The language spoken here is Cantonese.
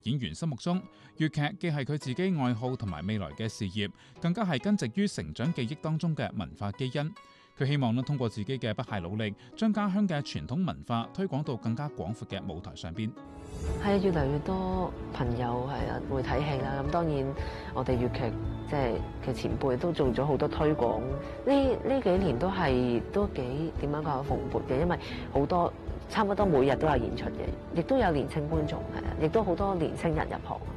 演員心目中，粵劇既係佢自己愛好同埋未來嘅事業，更加係根植於成長記憶當中嘅文化基因。佢希望通過自己嘅不懈努力，將家鄉嘅傳統文化推廣到更加廣闊嘅舞台上邊。 係越嚟越多朋友會睇戲啦。咁當然我哋粵劇即係嘅前輩都做咗好多推廣。呢幾年都幾點樣講蓬勃嘅，因為好多差唔多每日都有演出嘅，亦都有年青觀眾，亦都好多年青人入行。